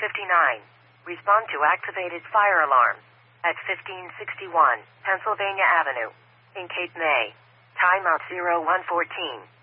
59. Respond to activated fire alarm at 1561 Pennsylvania Avenue in Cape May. Timeout 0114.